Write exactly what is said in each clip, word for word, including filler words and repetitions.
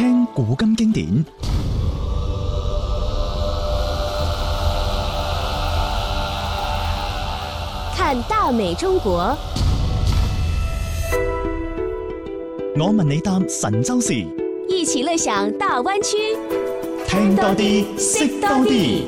聽古今經典， 看大美中國。 我問你答神州事， 一起樂享大灣區， 聽多啲，識多啲。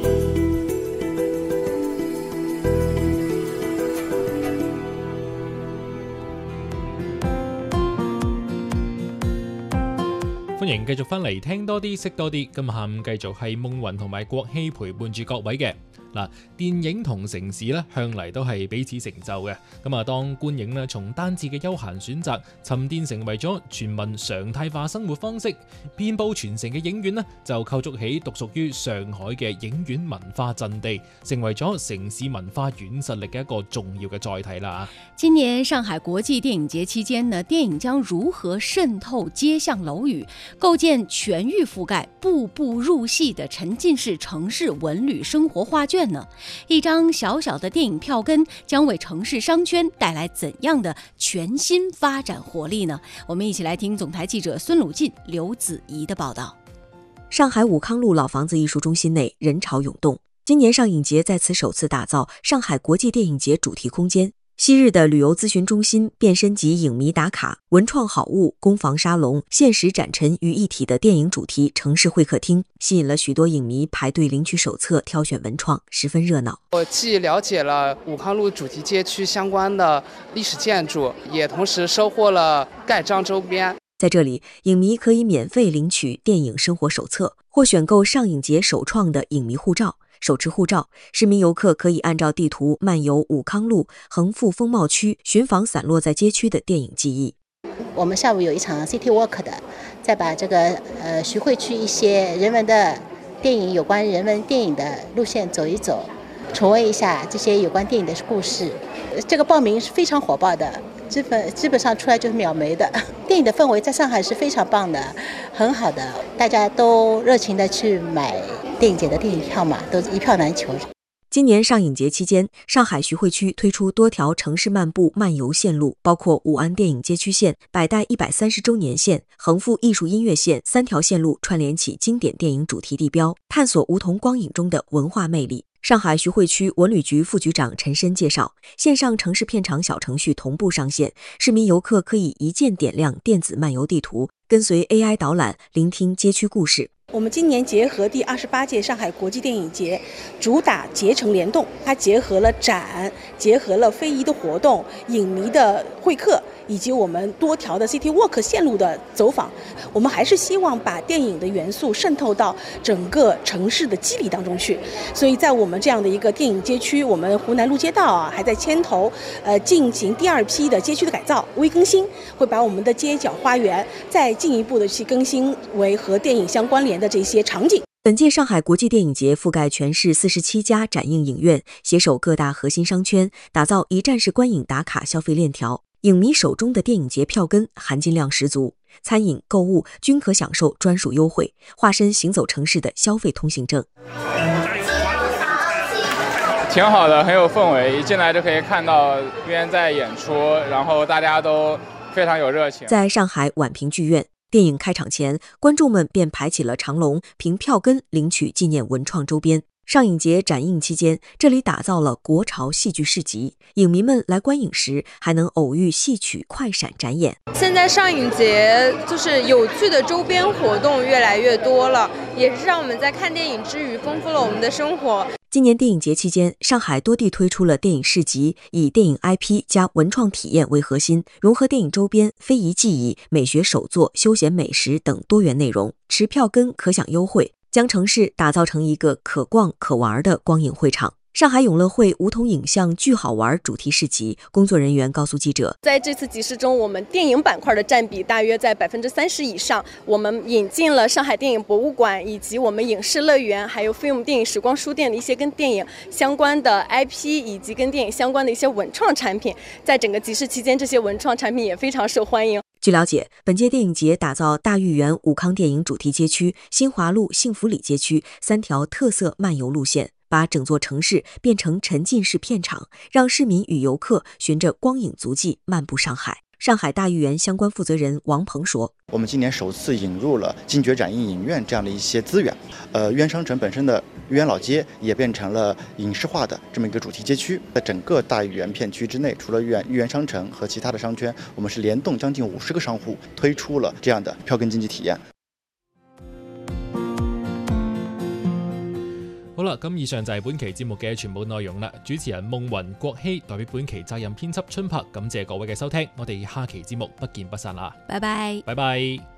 歡迎繼續翻嚟聽多啲識多啲，今日下午繼續係夢雲同埋國希陪伴住各位嘅。嗱，電影同城市咧向嚟都係彼此成就嘅。咁啊，當觀影咧從單次嘅休閒選擇沉澱成為咗全民常態化生活方式，遍佈全城嘅影院咧就構築起獨屬於上海嘅影院文化陣地，成為咗城市文化軟實力嘅一個重要嘅載體啦。 今年上海國際電影節期間呢，電影將如何滲透街巷樓宇，構建全域覆蓋、步步入戲的沉浸式城市文旅生活畫卷呢？一張小小的電影票根將為城市商圈帶來怎樣的全新發展活力呢？我們一起來聽總台記者孫魯進、劉子怡的報道。 上海武康路老房子藝術中心內人潮湧動，今年上影節在此首次打造上海國際電影節主題空間。昔日的旅遊諮詢中心變身及影迷打卡、文創好物、攻防沙龍、現實展陳於一體的電影主題城市會客廳，吸引了許多影迷排隊領取手冊、挑選文創，十分熱鬧。 我既了解了武康路主題街區相關的歷史建築，也同時收穫了蓋章周邊。 在這裡，影迷可以免費領取電影生活手冊，或選購上影節首創的影迷護照。手持護照，市民遊客可以按照地圖漫遊武康路，橫赴風貌區，尋訪散落在街區的電影記憶。 我們下午有一場 City Walk 的，再把這個呃徐匯區一些人文的電影，有關人文電影的路線走一走，重溫一下這些有關電影的故事。這個報名是非常火爆的，基本基本上出來就是秒沒的。電影的氛圍在上海是非常棒的，很好的，大家都熱情的去買電影節的電影票嘛，都一票難求。 今年上影節期間，上海徐匯區推出多條城市漫步漫遊線路，包括武安電影街區線、百代一百三十週年線、橫幅藝術音樂線三條線路，串聯起經典電影主題地標，探索梧桐光影中的文化魅力。上海徐匯區文旅局副局長陳深介紹，線上城市片場小程序同步上線，市民遊客可以一鍵點亮電子漫遊地圖，跟隨 A I 導覽，聆聽街區故事。 我們今年結合第二十八屆上海國際電影節，主打節城聯動，它結合了展，結合了非遺的活動、影迷的會客，以及我們多條的 City Walk 線路的走訪。我們還是希望把電影的元素滲透到整個城市的肌理當中去。所以在我們這樣的一個電影街區，我們湖南路街道啊，還在牽頭呃進行第二批的街區的改造、微更新，會把我們的街角花園再進一步的去更新為和電影相關聯的這些場景。 本屆上海國際電影節覆蓋全市四十七家展映影院，攜手各大核心商圈，打造一站式觀影打卡消費鏈條。影迷手中的電影節票根含金量十足，餐飲、購物均可享受專屬優惠，化身行走城市的消費通行證。 挺好的，很有氛圍，一進來就可以看到一邊在演出，然後大家都非常有熱情。 在上海宛平劇院，電影開場前，觀眾們便排起了長龍，憑票根領取紀念文創周邊。上影節展映期間，這裡打造了國潮戲劇市集，影迷們來觀影時還能偶遇戲曲快閃展演。 現在上影節就是有趣的周邊活動越來越多了，也是讓我們在看電影之餘豐富了我們的生活。 今年電影節期間，上海多地推出了電影市集，以電影 I P 加文創體驗為核心，融合電影周邊、非遺技藝、美學手作、休閒美食等多元內容，持票根可享優惠，將城市打造成一個可逛可玩的光影會場。上海永樂會梧桐影像巨好玩主題市集，工作人員告訴記者， 在這次集市中，我們電影板塊的佔比大約在百分之三十以上。我們引進了上海電影博物館，以及我們影視樂園，還有 Film 電影時光書店的一些跟電影相關的 I P， 以及跟電影相關的一些文創產品。在整個集市期間，這些文創產品也非常受歡迎。 據了解，本屆電影節打造大豫園武康電影主題街區、新華路幸福里街區三條特色漫遊路線，把整座城市變成沉浸式片場，讓市民與遊客循着光影足跡漫步上海。 上海大豫园相关负责人王鹏说， 我们今年首次引入了金爵展映影院这样的一些资源，呃，豫园商城本身的豫园老街也变成了影视化的这么一个主题街区。在整个大豫园片区之内，除了豫园豫园商城和其他的商圈，我们是联动将近五十个商户推出了这样的票根经济体验。 好啦，咁以上就係本期節目嘅全部內容啦。主持人夢雲國希代表本期責任編輯春柏，感謝各位嘅收聽，我哋下期節目不見不散啦， 拜拜， 拜拜。